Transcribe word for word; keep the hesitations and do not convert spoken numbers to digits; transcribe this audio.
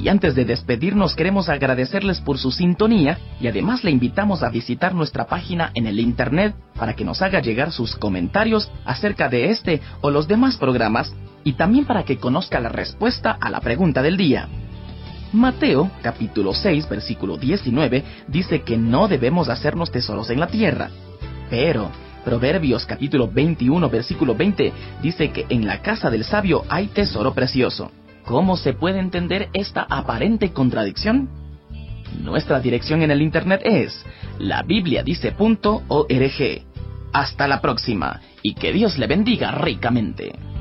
Y antes de despedirnos, queremos agradecerles por su sintonía y además le invitamos a visitar nuestra página en el internet para que nos haga llegar sus comentarios acerca de este o los demás programas y también para que conozca la respuesta a la pregunta del día. Mateo, capítulo seis, versículo diecinueve, dice que no debemos hacernos tesoros en la tierra. Pero Proverbios, capítulo veintiuno, versículo veinte, dice que en la casa del sabio hay tesoro precioso. ¿Cómo se puede entender esta aparente contradicción? Nuestra dirección en el internet es la biblia dice punto org. Hasta la próxima, y que Dios le bendiga ricamente.